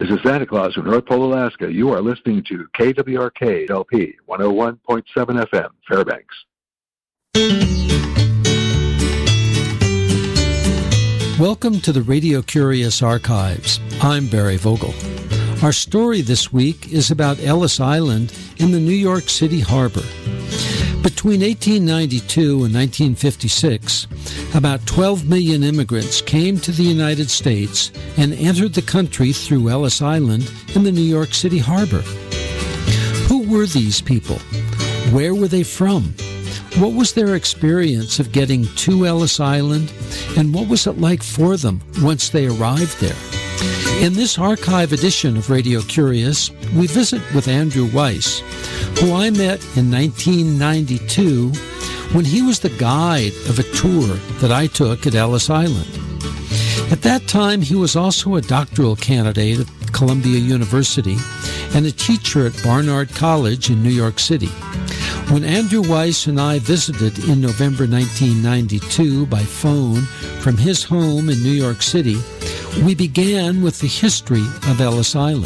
This is Santa Claus from North Pole, Alaska. You are listening to KWRK LP 101.7 FM, Fairbanks. Welcome to the Radio Curious Archives. I'm Barry Vogel. Our story this week is about Ellis Island in the New York City harbor. Between 1892 and 1956, about 12 million immigrants came to the United States and entered the country through Ellis Island in the New York City harbor. Who were these people? Where were they from? What was their experience of getting to Ellis Island, and what was it like for them once they arrived there? In this archive edition of Radio Curious, we visit with Andrew Weiss, who I met in 1992 when he was the guide of a tour that I took at Ellis Island. At that time, he was also a doctoral candidate at Columbia University and a teacher at Barnard College in New York City. When Andrew Weiss and I visited in November 1992 by phone from his home in New York City, we began with the history of Ellis Island.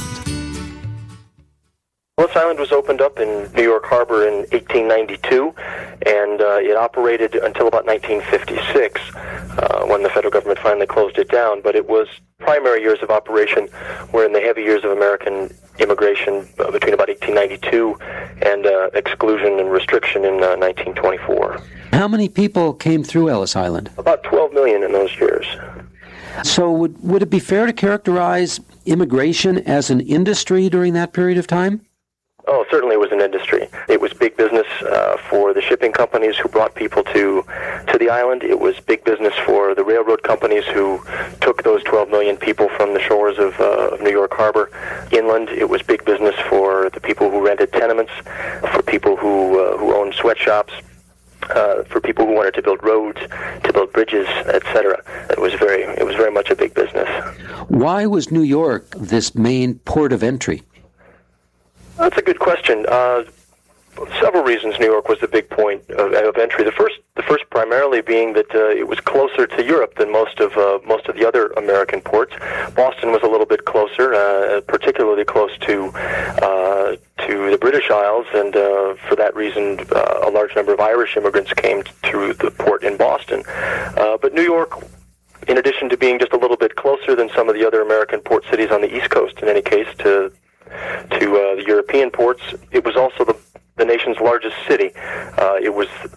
Ellis Island was opened up in New York Harbor in 1892, and it operated until about 1956, when the federal government finally closed it down. But it was primary years of operation were in the heavy years of American immigration between about 1892 and exclusion and restriction in 1924. How many people came through Ellis Island? About 12 million in those years. So would it be fair to characterize immigration as an industry during that period of time? Oh, certainly it was an industry. It was big business for the shipping companies who brought people to the island. It was big business for the railroad companies who took those 12 million people from the shores of New York Harbor inland. It was big business for the people who rented tenements, for people who owned sweatshops, for people who wanted to build roads, to build bridges, etc. It was very much a big business. Why was New York this main port of entry? That's a good question. Several reasons New York was the big point of entry. The first primarily being that it was closer to Europe than most of the other American ports. Boston was a little bit closer, particularly close to the British Isles, and for that reason, a large number of Irish immigrants came through the port in Boston. But New York, in addition to being just a little bit closer than some of the other American port cities on the East Coast, in any case, to the European ports, it was also the nation's largest city. It was